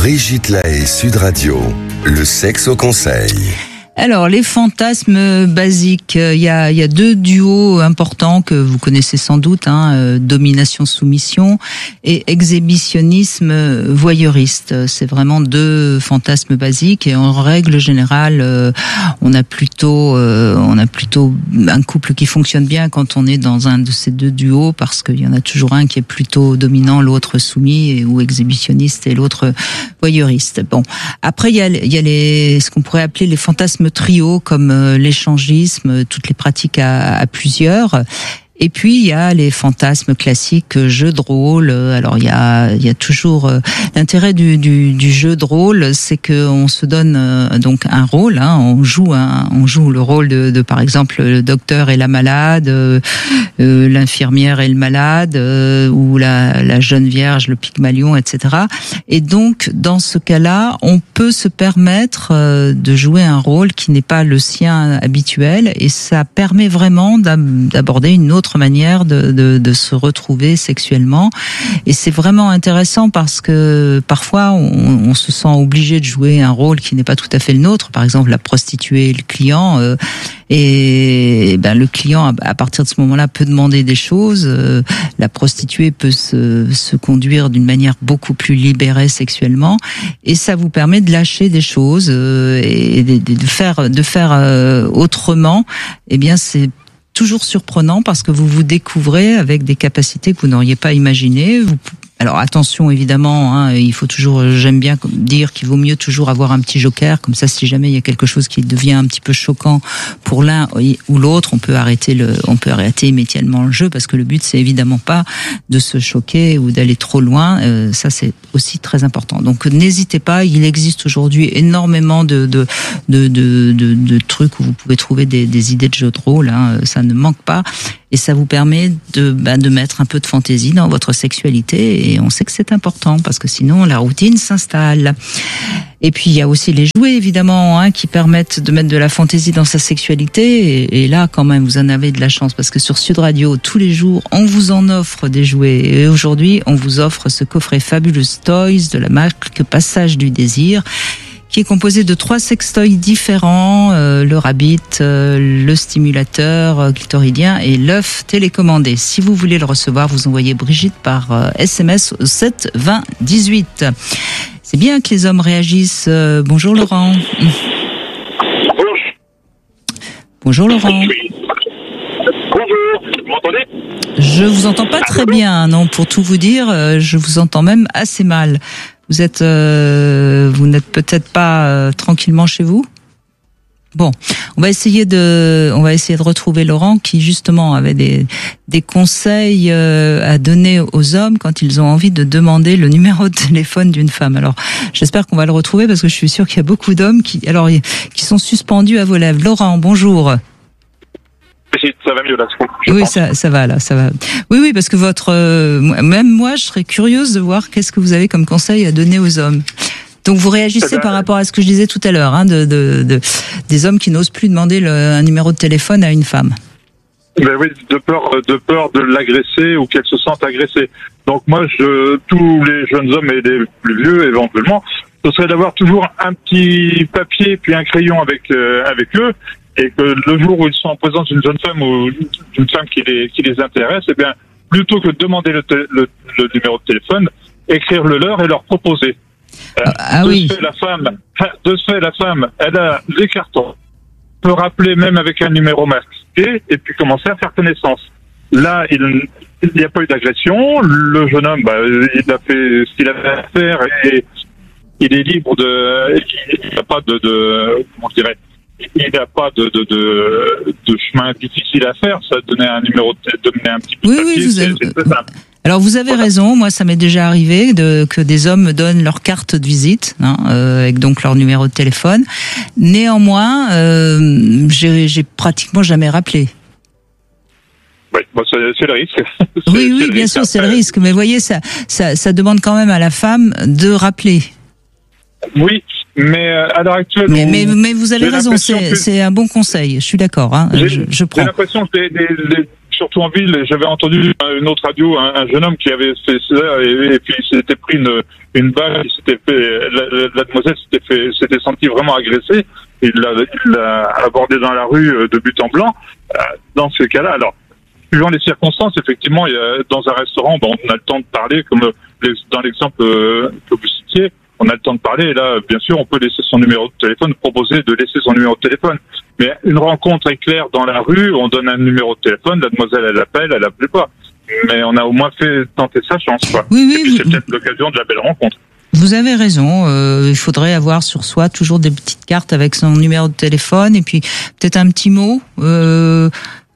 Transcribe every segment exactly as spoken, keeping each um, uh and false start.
Brigitte Lahaie, Sud Radio, le sexe au conseil. Alors, les fantasmes basiques, il y a, il y a deux duos importants que vous connaissez sans doute, hein, euh, domination-soumission et exhibitionnisme voyeuriste. C'est vraiment deux fantasmes basiques et en règle générale, euh, on a plutôt, euh, on a plutôt un couple qui fonctionne bien quand on est dans un de ces deux duos parce qu'il y en a toujours un qui est plutôt dominant, l'autre soumis et, ou exhibitionniste et l'autre voyeuriste. Bon, après il y a, il y a les, ce qu'on pourrait appeler les fantasmes trio comme euh, l'échangisme, toutes les pratiques à, à plusieurs. Et puis il y a les fantasmes classiques, jeux de rôle. Alors il y a il y a toujours euh, l'intérêt du, du du jeu de rôle, c'est que on se donne euh, donc un rôle. Hein, on joue un, on joue le rôle de, de par exemple le docteur et la malade, euh, euh, l'infirmière et le malade, euh, ou la la jeune vierge, le Pygmalion, et cetera. Et donc dans ce cas-là, on peut se permettre euh, de jouer un rôle qui n'est pas le sien habituel, et ça permet vraiment d'aborder une autre manière de, de, de se retrouver sexuellement. Et c'est vraiment intéressant parce que parfois on, on se sent obligé de jouer un rôle qui n'est pas tout à fait le nôtre, par exemple la prostituée et le client, euh, et ben le client à partir de ce moment-là peut demander des choses, euh, la prostituée peut se, se conduire d'une manière beaucoup plus libérée sexuellement, et ça vous permet de lâcher des choses euh, et de, de faire de faire euh, autrement. Eh bien c'est toujours surprenant parce que vous vous découvrez avec des capacités que vous n'auriez pas imaginées. Vous, alors attention évidemment, hein, il faut toujours, j'aime bien dire qu'il vaut mieux toujours avoir un petit joker, comme ça si jamais il y a quelque chose qui devient un petit peu choquant pour l'un ou l'autre, on peut arrêter le, on peut arrêter immédiatement le jeu, parce que le but c'est évidemment pas de se choquer ou d'aller trop loin. Euh, ça c'est aussi très important. Donc n'hésitez pas, il existe aujourd'hui énormément de de de de, de, de trucs où vous pouvez trouver des, des idées de jeux de rôle. Hein, ça ne manque pas. Et ça vous permet de, bah, de mettre un peu de fantaisie dans votre sexualité, et on sait que c'est important parce que sinon la routine s'installe. Et puis il y a aussi les jouets évidemment, hein, qui permettent de mettre de la fantaisie dans sa sexualité, et, et là quand même vous en avez de la chance parce que sur Sud Radio tous les jours on vous en offre des jouets, et aujourd'hui on vous offre ce coffret Fabulous Toys de la marque Passage du Désir, qui est composé de trois sextoys différents, euh, le rabbit, euh, le stimulateur euh, clitoridien et l'œuf télécommandé. Si vous voulez le recevoir, vous envoyez Brigitte par euh, S M S au sept vingt dix-huit. C'est bien que les hommes réagissent. Euh, bonjour Laurent. Bonjour. Bonjour Laurent. Bonjour, vous m'entendez ? Je vous entends pas très bien, non, pour tout vous dire, euh, je vous entends même assez mal. Vous êtes, euh, vous n'êtes peut-être pas euh, tranquillement chez vous. Bon, on va essayer de, on va essayer de retrouver Laurent qui justement avait des des conseils euh, à donner aux hommes quand ils ont envie de demander le numéro de téléphone d'une femme. Alors, j'espère qu'on va le retrouver parce que je suis sûre qu'il y a beaucoup d'hommes qui, alors, qui sont suspendus à vos lèvres. Laurent, bonjour. Ça va mieux là, je Oui, pense. ça, ça va là, ça va. Oui, oui, parce que votre, euh, même moi, je serais curieuse de voir qu'est-ce que vous avez comme conseil à donner aux hommes. Donc vous réagissez ben, par rapport à ce que je disais tout à l'heure, hein, de, de, de des hommes qui n'osent plus demander le, un numéro de téléphone à une femme. Ben oui, de peur, de peur de l'agresser ou qu'elle se sente agressée. Donc moi, je, tous les jeunes hommes et les plus vieux éventuellement, ce serait d'avoir toujours un petit papier puis un crayon avec euh, avec eux. Et que le jour où ils sont en présence d'une jeune femme ou d'une femme qui les, qui les intéresse, eh bien, plutôt que de demander le, le, le numéro de téléphone, écrire le leur et leur proposer. Ah, ah de oui. ce fait, la femme, de ce fait, la femme, elle a les cartons, peut rappeler même avec un numéro masqué et puis commencer à faire connaissance. Là, il n'y a pas eu d'agression. Le jeune homme, bah, il a fait ce qu'il avait à faire et il est libre de, il n'y a pas de, de, comment je dirais, il n'y a pas de, de, de, de chemin difficile à faire. Ça donner un numéro, de donner un petit peu Oui, de papier, oui, vous c'est, avez... c'est très simple. Alors vous avez Voilà. raison, moi ça m'est déjà arrivé de, que des hommes me donnent leur carte de visite, hein, euh, avec donc leur numéro de téléphone. Néanmoins, euh, j'ai, j'ai pratiquement jamais rappelé. Oui, bon, c'est, c'est le risque. C'est, Oui, oui, c'est le bien risque. sûr, c'est le Après, risque. Mais voyez, ça, ça, ça demande quand même à la femme de rappeler. Oui, mais euh, à l'heure actuelle, Mais, on- mais, mais vous avez j'ai raison, l'impression c'est, que- c'est un bon conseil. Je suis d'accord. Hein, J'ai, je, je j'ai prends. l'impression que les, les, les surtout en ville. J'avais entendu une autre radio, un, un jeune homme qui avait fait ça et, et puis il s'était pris une, une balle, il s'était fait, la, la, la demoiselle s'était fait, s'était sentie vraiment agressée. Il l'a, il l'a abordé dans la rue de but en blanc. Euh, dans ce cas-là, alors, suivant les circonstances, effectivement, il y a, dans un restaurant, bon, on a le temps de parler, comme les, dans l'exemple euh, que vous citiez, on a le temps de parler, et là, bien sûr, on peut laisser son numéro de téléphone, proposer de laisser son numéro de téléphone. Mais une rencontre éclair dans la rue, on donne un numéro de téléphone, la demoiselle, elle appelle, elle appelle pas. Mais on a au moins fait tenter sa chance, quoi. Oui, oui, et puis, vous... c'est peut-être l'occasion de la belle rencontre. Vous avez raison, euh, il faudrait avoir sur soi toujours des petites cartes avec son numéro de téléphone, et puis peut-être un petit mot, euh...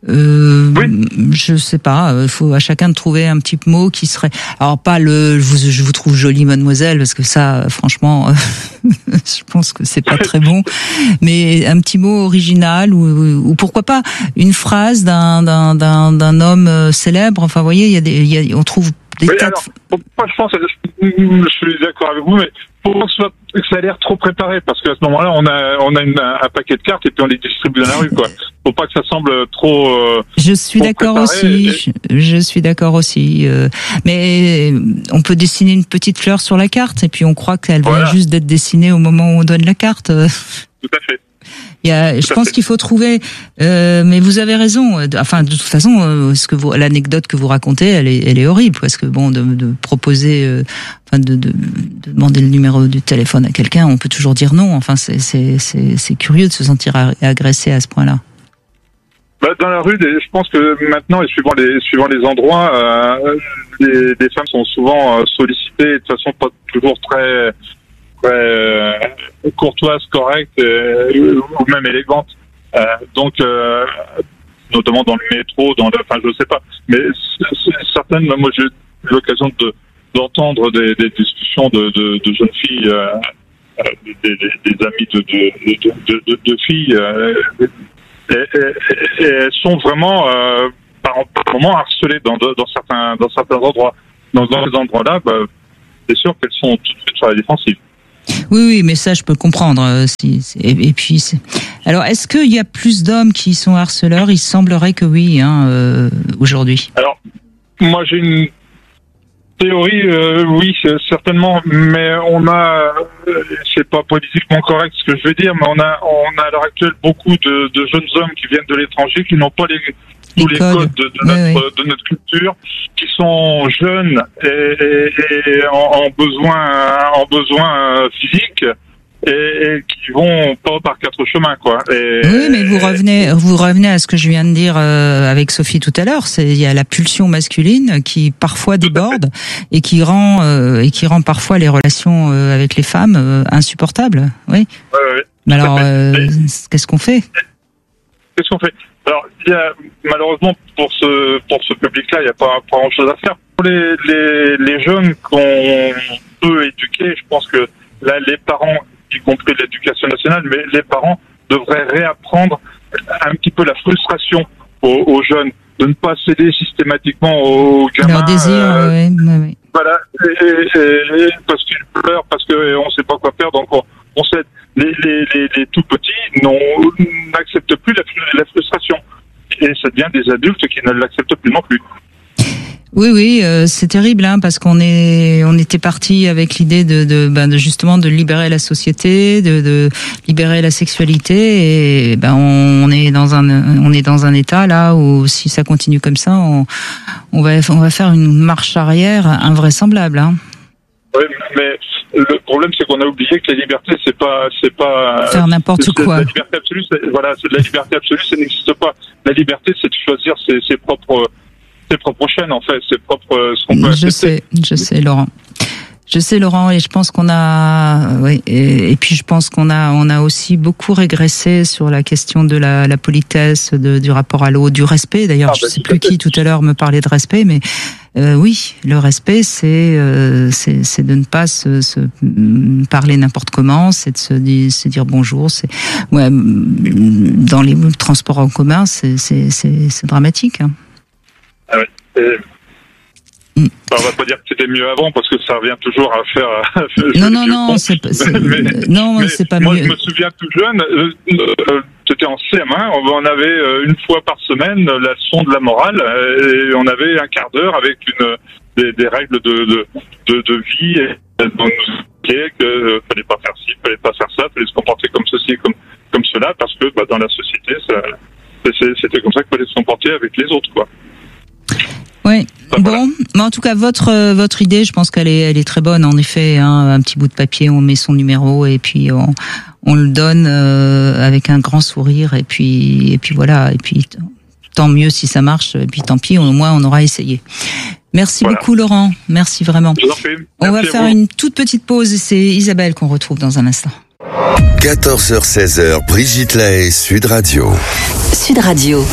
Euh, oui. Je sais pas. Il faut à chacun de trouver un petit mot qui serait. Alors pas le. Je vous, je vous trouve jolie, mademoiselle, parce que ça, franchement, euh, je pense que c'est pas très bon. Mais un petit mot original ou, ou pourquoi pas une phrase d'un d'un d'un d'un homme célèbre. Enfin, vous voyez, il y a des, il y a, on trouve des oui, tas alors, de... moi, je pense, je, je suis d'accord avec vous, mais pour que, soit, que ça a l'air trop préparé, parce qu'à ce moment-là, on a, on a une, un paquet de cartes et puis on les distribue dans la rue, quoi. Faut pas que ça semble trop. Euh, je suis trop d'accord préparé, aussi. et... Je, je suis d'accord aussi. Euh, mais on peut dessiner une petite fleur sur la carte et puis on croit qu'elle voilà. vient juste d'être dessinée au moment où on donne la carte. Tout à fait. Il y a, Tout je pense fait. qu'il faut trouver. Euh, mais vous avez raison. Enfin, de toute façon, euh, ce que vous, l'anecdote que vous racontez, elle est, elle est horrible, parce que bon, de, de proposer, euh, enfin, de, de, de demander le numéro du téléphone à quelqu'un, on peut toujours dire non. Enfin, c'est, c'est, c'est, c'est curieux de se sentir agressé à ce point-là. Bah, dans la rue, je pense que maintenant, et suivant les suivant les endroits, euh, les, les femmes sont souvent euh, sollicitées de façon pas toujours très très euh, courtoise, correcte euh, ou même élégante. Euh, donc, euh, notamment dans le métro, dans le, enfin, je sais pas, mais c'est, c'est certaines, moi, j'ai eu l'occasion de d'entendre des, des discussions de, de, de jeunes filles, euh, des, des, des amis de de de, de, de filles. Euh, Et, et, et elles sont vraiment euh, par, par moments harcelées dans, dans certains dans certains endroits. Dans, dans ces endroits-là, bah, c'est sûr qu'elles sont tout de suite sur la défensive. Oui, oui, mais ça, je peux comprendre. Euh, si, si, et, et puis, c'est... alors, est-ce qu'il y a plus d'hommes qui sont harceleurs ? Il semblerait que oui, hein, euh, aujourd'hui. Alors, moi, j'ai une théorie, euh, oui, c'est, certainement, mais on a, euh, c'est pas politiquement correct ce que je veux dire, mais on a, on a à l'heure actuelle beaucoup de, de jeunes hommes qui viennent de l'étranger, qui n'ont pas les, tous les, les codes, codes de, de, oui, notre, oui. de notre culture, qui sont jeunes et, et, et en, en besoin, en besoin physique. Et, et qui vont pas par quatre chemins, quoi. Et, oui, mais vous revenez, vous revenez à ce que je viens de dire euh, avec Sophie tout à l'heure. C'est il y a la pulsion masculine qui parfois déborde et qui rend euh, et qui rend parfois les relations euh, avec les femmes euh, insupportables. Oui. Ouais, ouais, mais alors, euh, qu'est-ce qu'on fait Qu'est-ce qu'on fait Alors, il y a malheureusement pour ce pour ce public-là, il n'y a pas, pas grand-chose à faire. Pour les les les jeunes qu'on peut éduquer, je pense que là, les parents, y compris l'éducation nationale, mais les parents devraient réapprendre un petit peu la frustration aux, aux jeunes, de ne pas céder systématiquement aux gamins. Leur désir, euh, oui, oui, oui. Voilà, et, et, et parce qu'ils pleurent, parce qu'on ne sait pas quoi faire, donc on, on cède. Les, les, les, les tout petits non, n'acceptent plus la, la frustration. Et ça devient des adultes qui ne l'acceptent plus non plus. Oui, oui, euh, c'est terrible, hein, parce qu'on est, on était parti avec l'idée de, de, ben, de justement de libérer la société, de, de libérer la sexualité, et ben on est dans un, on est dans un état là où si ça continue comme ça, on, on va, on va faire une marche arrière invraisemblable, hein. Oui, mais le problème c'est qu'on a oublié que la liberté c'est pas, c'est pas faire n'importe c'est, quoi. La liberté absolue, c'est, voilà, c'est, la liberté absolue, ça n'existe pas. La liberté, c'est de choisir ses, ses propres ses propres chaînes, en fait, ses propres, ce qu'on peut je accepter. sais, je sais, Laurent. Je sais, Laurent, et je pense qu'on a, oui, et, et puis je pense qu'on a, on a aussi beaucoup régressé sur la question de la, la politesse, de, du rapport à l'autre, du respect. D'ailleurs, ah, je ne bah, sais plus qui tout à l'heure me parlait de respect, mais euh, oui, le respect, c'est, euh, c'est, c'est de ne pas se, se parler n'importe comment, c'est de se dire, se dire bonjour. C'est, ouais, dans les transports en commun, c'est, c'est, c'est, c'est dramatique. Hein. Ah ouais. Et... Mm. On va pas dire que c'était mieux avant parce que ça revient toujours à faire. À faire non non non, c'est, c'est, mais, non mais c'est pas moi, mieux. Moi je me souviens tout jeune, euh, euh, peut-être j'étais en C M un, on avait euh, une fois par semaine la leçon de la morale et on avait un quart d'heure avec une des, des règles de de de, de vie et on nous expliquait que euh, fallait pas faire ci, fallait pas faire ça, fallait se comporter comme ceci, comme comme cela, parce que bah, dans la société, ça, c'était comme ça qu'il fallait se comporter avec les autres, quoi. Oui. Enfin, bon, voilà. mais en tout cas, votre euh, votre idée, je pense qu'elle est elle est très bonne. En effet, hein, un petit bout de papier, on met son numéro et puis on on le donne euh, avec un grand sourire et puis et puis voilà et puis tant mieux si ça marche et puis tant pis, au moins on aura essayé. Merci Voilà. beaucoup Laurent, merci vraiment. Je vous en prie. On Merci va à faire vous. une toute petite pause et c'est Isabelle qu'on retrouve dans un instant. quatorze heures seize heures, Brigitte Lahaie, Sud Radio. Sud Radio.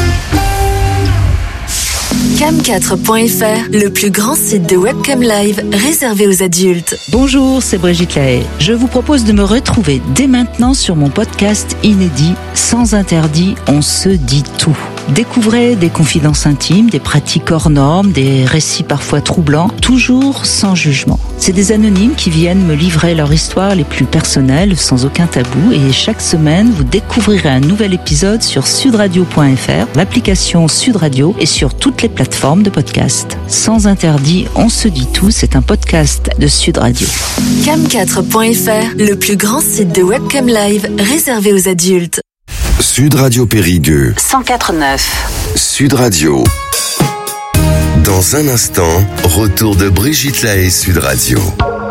cam quatre point f r, le plus grand site de webcam live réservé aux adultes. Bonjour, c'est Brigitte Lahaie. Je vous propose de me retrouver dès maintenant sur mon podcast inédit Sans interdit, on se dit tout. Découvrez des confidences intimes, des pratiques hors normes, des récits parfois troublants, toujours sans jugement. C'est des anonymes qui viennent me livrer leur histoire les plus personnelles, sans aucun tabou, et chaque semaine, vous découvrirez un nouvel épisode sur sudradio point f r, l'application Sud Radio et sur toutes les plateformes de podcast. Sans interdit, on se dit tout, c'est un podcast de Sud Radio. cam quatre point f r, le plus grand site de webcam live réservé aux adultes. Sud Radio Périgueux. cent quatre virgule neuf. Sud Radio. Dans un instant, retour de Brigitte Lahaie, Sud Radio.